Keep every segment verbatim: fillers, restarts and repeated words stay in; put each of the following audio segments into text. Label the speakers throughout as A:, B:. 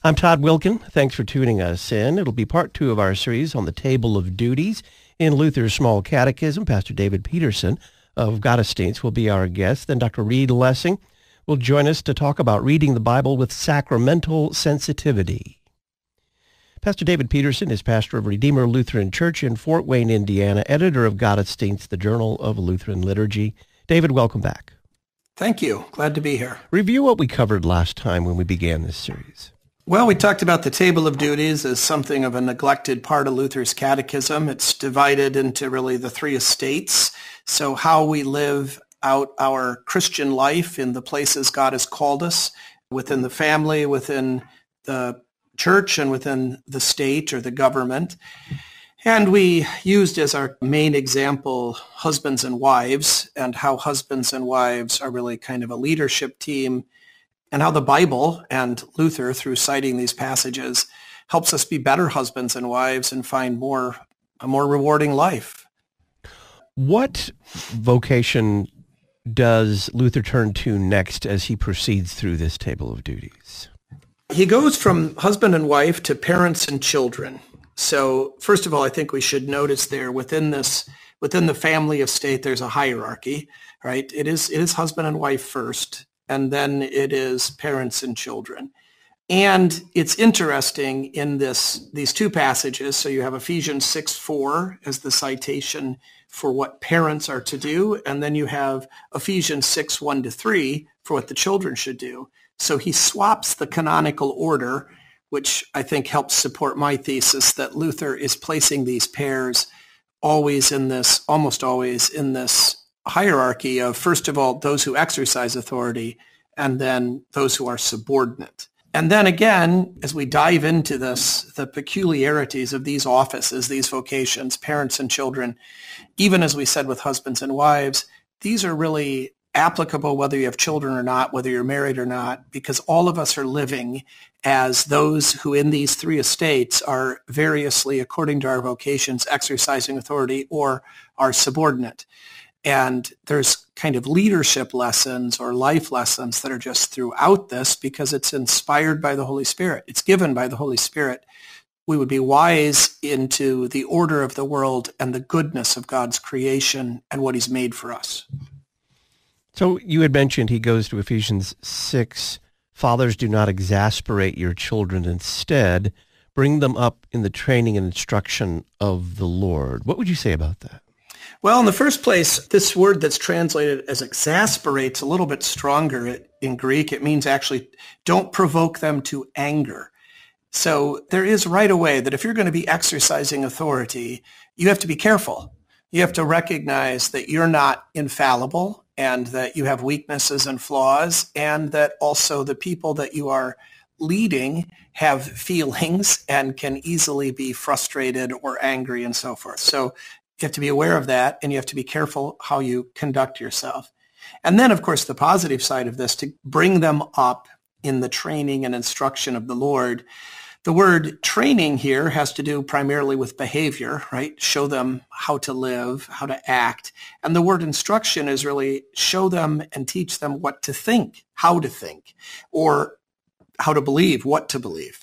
A: I'm Todd Wilkin. Thanks for tuning us in. It'll be part two of our series on the Table of Duties in Luther's Small Catechism. Pastor David Peterson of Gottesdienst will be our guest. Then Doctor Reed Lessing will join us to talk about reading the Bible with sacramental sensitivity. Pastor David Peterson is pastor of Redeemer Lutheran Church in Fort Wayne, Indiana, editor of Gottesdienst, the Journal of Lutheran Liturgy. David, welcome back.
B: Thank you. Glad to be here.
A: Review what we covered last time when we began this series.
B: Well, we talked about the Table of Duties as something of a neglected part of Luther's catechism. It's divided into really the three estates. So how we live out our Christian life in the places God has called us, within the family, within the church, and within the state or the government. And we used as our main example husbands and wives, and how husbands and wives are really kind of a leadership team, and how the Bible and Luther, through citing these passages, helps us be better husbands and wives and find more a more rewarding life.
A: What vocation does Luther turn to next as he proceeds through this Table of Duties?
B: He goes from husband and wife to parents and children. So first of all, I think we should notice there within this, within the family of state, there's a hierarchy, right? It is, it is husband and wife first, and then it is parents and children. And it's interesting in this, these two passages. So you have Ephesians six four as the citation for what parents are to do. And then you have Ephesians six one to three for what the children should do. So he swaps the canonical order, which I think helps support my thesis that Luther is placing these pairs always in this, almost always in this hierarchy of, first of all, those who exercise authority, and then those who are subordinate. And then again, as we dive into this, the peculiarities of these offices, these vocations, parents and children, even as we said with husbands and wives, these are really applicable whether you have children or not, whether you're married or not, because all of us are living as those who in these three estates are variously, according to our vocations, exercising authority or are subordinate. And there's kind of leadership lessons or life lessons that are just throughout this because it's inspired by the Holy Spirit. It's given by the Holy Spirit. We would be wise into the order of the world and the goodness of God's creation and what he's made for us.
A: So you had mentioned he goes to Ephesians six, fathers, do not exasperate your children. Instead, bring them up in the training and instruction of the Lord. What would you say about that?
B: Well, in the first place, this word that's translated as exasperate's a little bit stronger in Greek. It means actually don't provoke them to anger. So there is right away that if you're going to be exercising authority, you have to be careful. You have to recognize that you're not infallible and that you have weaknesses and flaws, and that also the people that you are leading have feelings and can easily be frustrated or angry and so forth. So you have to be aware of that, and you have to be careful how you conduct yourself. And then, of course, the positive side of this, to bring them up in the training and instruction of the Lord. The word training here has to do primarily with behavior, right? Show them how to live, how to act. And the word instruction is really show them and teach them what to think, how to think, or how to believe, what to believe.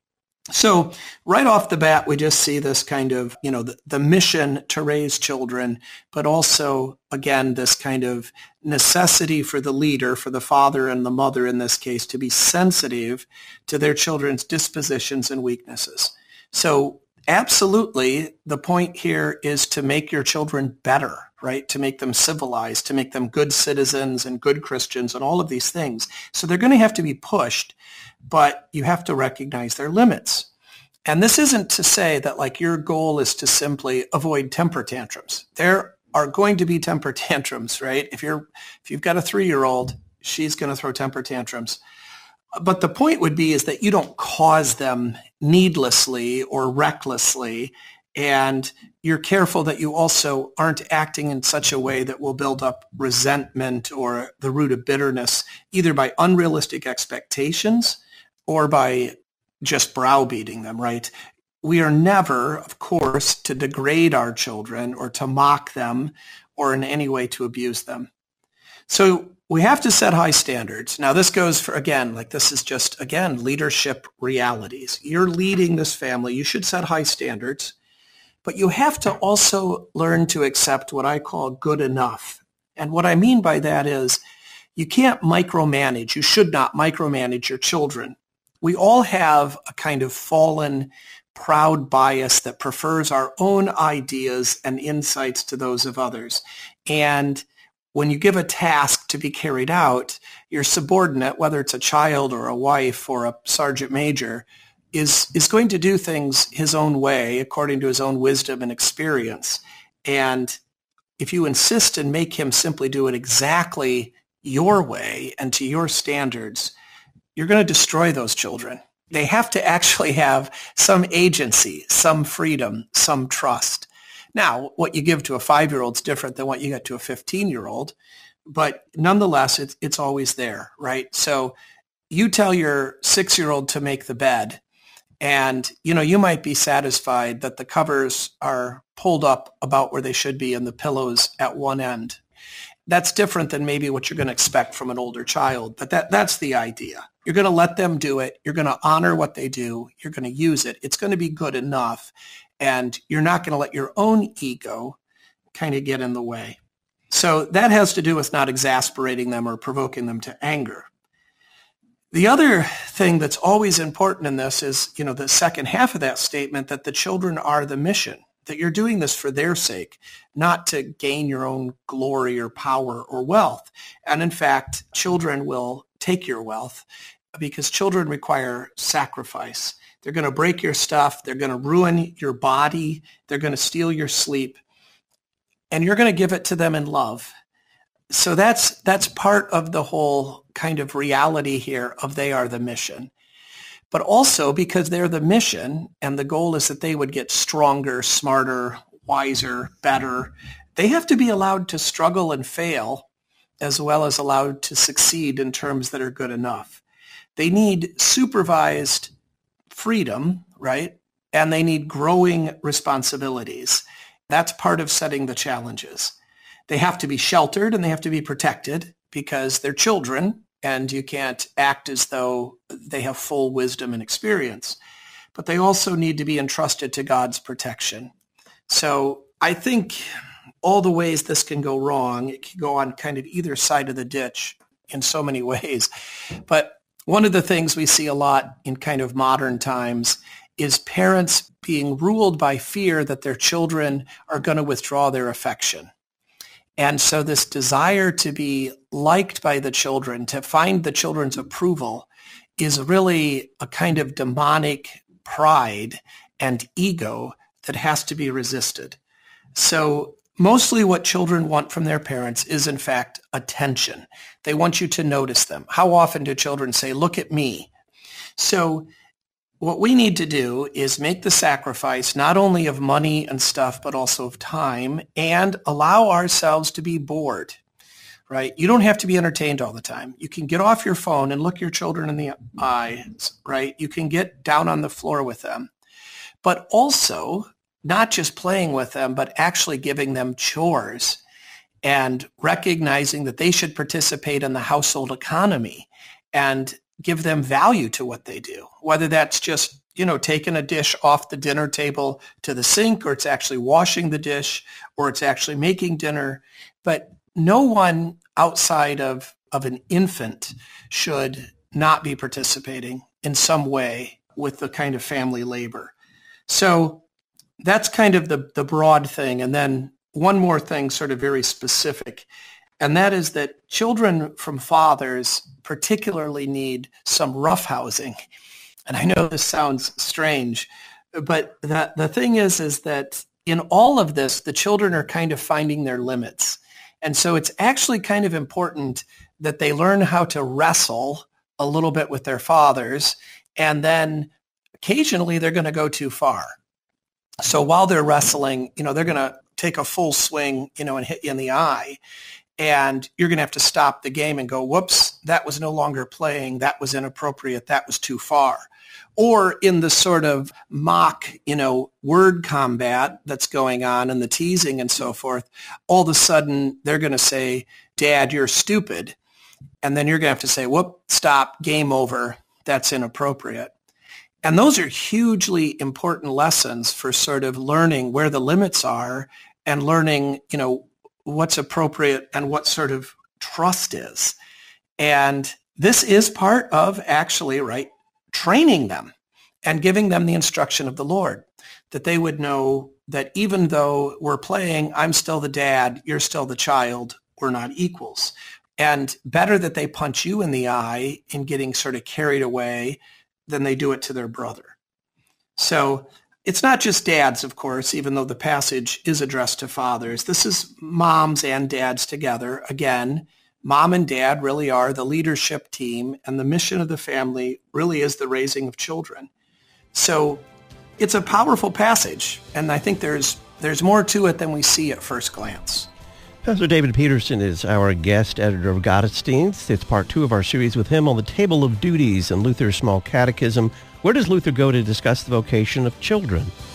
B: So right off the bat, we just see this kind of, you know, the, the mission to raise children, but also, again, this kind of necessity for the leader, for the father and the mother in this case, to be sensitive to their children's dispositions and weaknesses. So absolutely, the point here is to make your children better, right? To make them civilized, to make them good citizens and good Christians and all of these things. So they're going to have to be pushed, but you have to recognize their limits. And this isn't to say that like your goal is to simply avoid temper tantrums. There are going to be temper tantrums, right? If you're, if you've got a three-year-old, she's going to throw temper tantrums. But the point would be is that you don't cause them needlessly or recklessly, and you're careful that you also aren't acting in such a way that will build up resentment or the root of bitterness, either by unrealistic expectations or by just browbeating them, right? We are never, of course, to degrade our children or to mock them or in any way to abuse them. So we have to set high standards. Now, this goes for, again, like this is just, again, leadership realities. You're leading this family. You should set high standards. But you have to also learn to accept what I call good enough. And what I mean by that is you can't micromanage. You should not micromanage your children. We all have a kind of fallen, proud bias that prefers our own ideas and insights to those of others. And when you give a task to be carried out, your subordinate, whether it's a child or a wife or a sergeant major, is is going to do things his own way, according to his own wisdom and experience. And if you insist and make him simply do it exactly your way and to your standards, you're going to destroy those children. They have to actually have some agency, some freedom, some trust. Now, what you give to a five-year-old is different than what you get to a fifteen-year-old, but nonetheless, it's, it's always there, right? So you tell your six-year-old to make the bed, and, you know, you might be satisfied that the covers are pulled up about where they should be and the pillows at one end. That's different than maybe what you're going to expect from an older child, but that, that's the idea. You're going to let them do it. You're going to honor what they do. You're going to use it. It's going to be good enough, and you're not going to let your own ego kind of get in the way. So that has to do with not exasperating them or provoking them to anger. The other thing that's always important in this is, you know, the second half of that statement, that the children are the mission, that you're doing this for their sake, not to gain your own glory or power or wealth. And in fact, children will take your wealth because children require sacrifice. They're going to break your stuff. They're going to ruin your body. They're going to steal your sleep. And you're going to give it to them in love. So that's that's part of the whole kind of reality here of they are the mission. But also because they're the mission and the goal is that they would get stronger, smarter, wiser, better, they have to be allowed to struggle and fail as well as allowed to succeed in terms that are good enough. They need supervised freedom, right? And they need growing responsibilities. That's part of setting the challenges. They have to be sheltered and they have to be protected because they're children and you can't act as though they have full wisdom and experience. But they also need to be entrusted to God's protection. So I think all the ways this can go wrong, it can go on kind of either side of the ditch in so many ways. But one of the things we see a lot in kind of modern times is parents being ruled by fear that their children are going to withdraw their affection. And so this desire to be liked by the children, to find the children's approval, is really a kind of demonic pride and ego that has to be resisted. So mostly what children want from their parents is, in fact, attention. They want you to notice them. How often do children say, "Look at me"? So what we need to do is make the sacrifice not only of money and stuff, but also of time, and allow ourselves to be bored, right? You don't have to be entertained all the time. You can get off your phone and look your children in the eyes, right? You can get down on the floor with them, but also not just playing with them, but actually giving them chores and recognizing that they should participate in the household economy and give them value to what they do, whether that's just, you know, taking a dish off the dinner table to the sink, or it's actually washing the dish, or it's actually making dinner. But no one outside of, of an infant should not be participating in some way with the kind of family labor. So that's kind of the, the broad thing. And then one more thing, sort of very specific, and that is that children from fathers particularly need some roughhousing. And I know this sounds strange, but the, the thing is, is that in all of this, the children are kind of finding their limits. And so it's actually kind of important that they learn how to wrestle a little bit with their fathers, and then occasionally they're going to go too far. So while they're wrestling, you know, they're going to take a full swing, you know, and hit you in the eye. And you're going to have to stop the game and go, whoops, that was no longer playing. That was inappropriate. That was too far. Or in the sort of mock, you know, word combat that's going on and the teasing and so forth, all of a sudden they're going to say, Dad, you're stupid. And then you're going to have to say, whoop, stop, game over. That's inappropriate. And those are hugely important lessons for sort of learning where the limits are and learning, you know, what's appropriate and what sort of trust is. And this is part of actually, right, training them and giving them the instruction of the Lord, that they would know that even though we're playing, I'm still the dad, you're still the child, we're not equals. And better that they punch you in the eye in getting sort of carried away than they do it to their brother. So it's not just dads, of course, even though the passage is addressed to fathers. This is moms and dads together. Again, mom and dad really are the leadership team, and the mission of the family really is the raising of children. So it's a powerful passage, and I think there's there's more to it than we see at first glance.
A: Pastor David Peterson is our guest editor of Gottesdienst. It's part two of our series with him on the Table of Duties in Luther's Small Catechism. Where does Luther go to discuss the vocation of children?